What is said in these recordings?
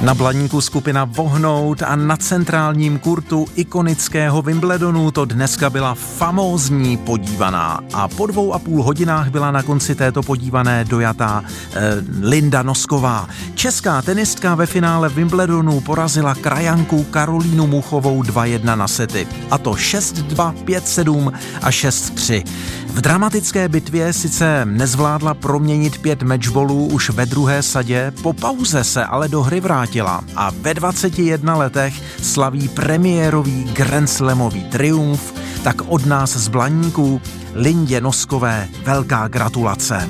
Na Blaníku skupina Vohnout a na centrálním kurtu ikonického Wimbledonu to dneska byla famózní podívaná. A po 2,5 hodinách byla na konci této podívané dojatá Linda Nosková. Česká tenistka ve finále Wimbledonu porazila krajanku Karolínu Muchovou 2-1 na sety. A to 6-2, 5-7 a 6-3. V dramatické bitvě sice nezvládla proměnit 5 matchballů už ve druhé sadě, po pauze se ale do hry vrátila a ve 21 letech slaví premiérový grandslamový triumf, tak od nás z Blaníku Lindě Noskové velká gratulace.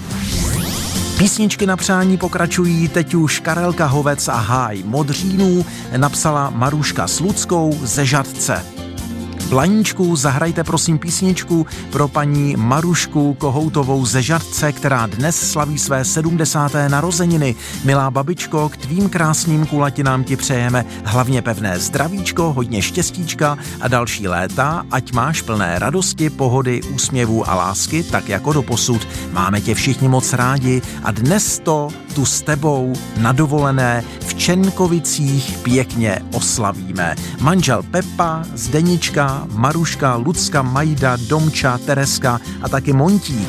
Písničky na přání pokračují, teď už Karelka Hovec a Háj Modřínů napsala Maruška Sluckou ze Žatce. Blaníčku, zahrajte prosím písničku pro paní Marušku Kohoutovou ze Žatce, která dnes slaví své 70. narozeniny. Milá babičko, k tvým krásným kulatinám ti přejeme hlavně pevné zdravíčko, hodně štěstíčka a další léta, ať máš plné radosti, pohody, úsměvů a lásky, tak jako doposud. Máme tě všichni moc rádi a dnes to tu s tebou na dovolené v Čenkovicích pěkně oslavíme. Manžel Pepa, Zdenička, Maruška, Lucka, Majda, Domča, Tereska a taky Montík.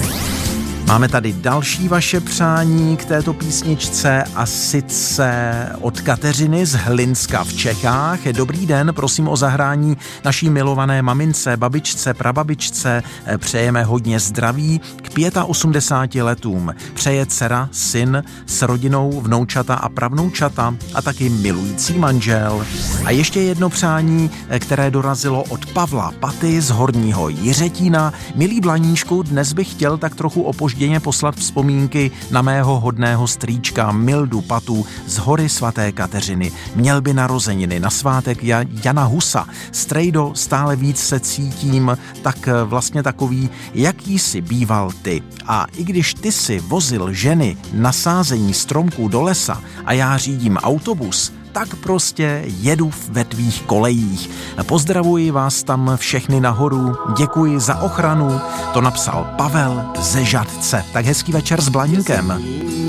Máme tady další vaše přání k této písničce a sice od Kateřiny z Hlinska v Čechách. Dobrý den, prosím o zahrání naší milované mamince, babičce, prababičce. Přejeme hodně zdraví k 85 letům. Přeje dcera, syn s rodinou, vnoučata a pravnoučata a taky milující manžel. A ještě jedno přání, které dorazilo od Pavla Paty z Horního Jiřetína. Milý Blaníčku, dnes bych chtěl tak trochu opožděně poslat vzpomínky na mého hodného strýčka Mildu Patu z Hory svaté Kateřiny. Měl by narozeniny na svátek Jana Husa. Strejdo, stále víc se cítím tak vlastně takový, jaký jsi býval ty. A i když ty si vozil ženy na sázení stromků do lesa a já řídím autobus, tak prostě jedu ve tvých kolejích. Pozdravuji vás tam všechny nahoru, děkuji za ochranu, to napsal Pavel ze Žatce. Tak hezký večer s Blaníkem.